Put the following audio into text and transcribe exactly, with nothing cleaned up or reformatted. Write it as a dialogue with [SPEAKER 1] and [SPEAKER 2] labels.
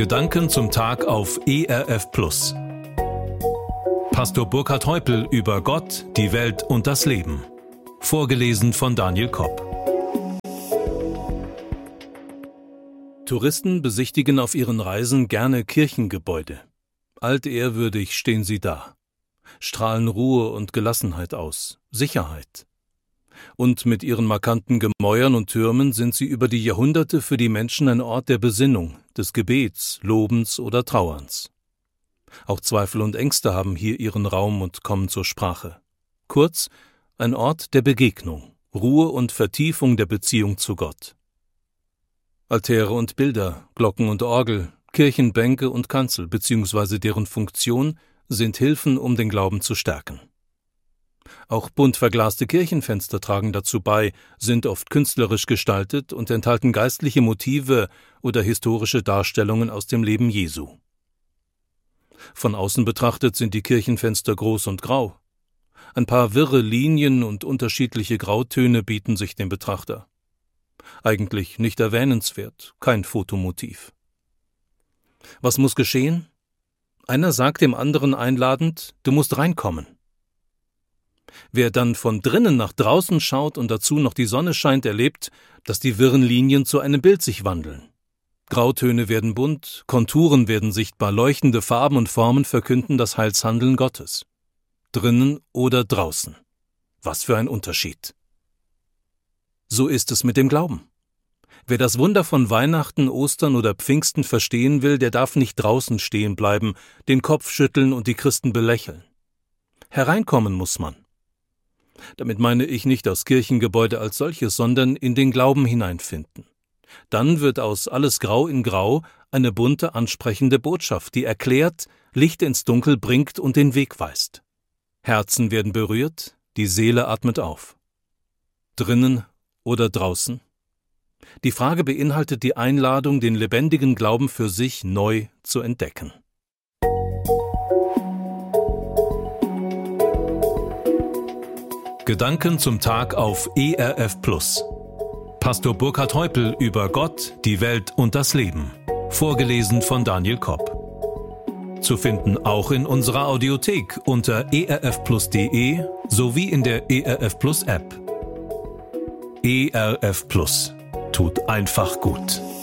[SPEAKER 1] Gedanken zum Tag auf E R F Plus. Pastor Burkhard Heupel über Gott, die Welt und das Leben. Vorgelesen von Daniel Kopp. Touristen besichtigen auf ihren Reisen gerne Kirchengebäude. Altehrwürdig stehen sie da, strahlen Ruhe und Gelassenheit aus, Sicherheit. Und mit ihren markanten Gemäuern und Türmen sind sie über die Jahrhunderte für die Menschen ein Ort der Besinnung, des Gebets, Lobens oder Trauerns. Auch Zweifel und Ängste haben hier ihren Raum und kommen zur Sprache. Kurz, ein Ort der Begegnung, Ruhe und Vertiefung der Beziehung zu Gott. Altäre und Bilder, Glocken und Orgel, Kirchenbänke und Kanzel bzw. deren Funktion sind Hilfen, um den Glauben zu stärken. Auch bunt verglaste Kirchenfenster tragen dazu bei, sind oft künstlerisch gestaltet und enthalten geistliche Motive oder historische Darstellungen aus dem Leben Jesu. Von außen betrachtet sind die Kirchenfenster groß und grau. Ein paar wirre Linien und unterschiedliche Grautöne bieten sich dem Betrachter. Eigentlich nicht erwähnenswert, kein Fotomotiv. Was muss geschehen? Einer sagt dem anderen einladend, du musst reinkommen. Wer dann von drinnen nach draußen schaut und dazu noch die Sonne scheint, erlebt, dass die wirren Linien zu einem Bild sich wandeln. Grautöne werden bunt, Konturen werden sichtbar, leuchtende Farben und Formen verkünden das Heilshandeln Gottes. Drinnen oder draußen. Was für ein Unterschied. So ist es mit dem Glauben. Wer das Wunder von Weihnachten, Ostern oder Pfingsten verstehen will, der darf nicht draußen stehen bleiben, den Kopf schütteln und die Christen belächeln. Hereinkommen muss man. Damit meine ich nicht das Kirchengebäude als solches, sondern in den Glauben hineinfinden. Dann wird aus alles Grau in Grau eine bunte, ansprechende Botschaft, die erklärt, Licht ins Dunkel bringt und den Weg weist. Herzen werden berührt, die Seele atmet auf. Drinnen oder draußen? Die Frage beinhaltet die Einladung, den lebendigen Glauben für sich neu zu entdecken. Gedanken zum Tag auf E R F Plus. Pastor Burkhard Heupel über Gott, die Welt und das Leben. Vorgelesen von Daniel Kopp. Zu finden auch in unserer Audiothek unter e r f plus punkt d e sowie in der E R F Plus App. E R F Plus tut einfach gut.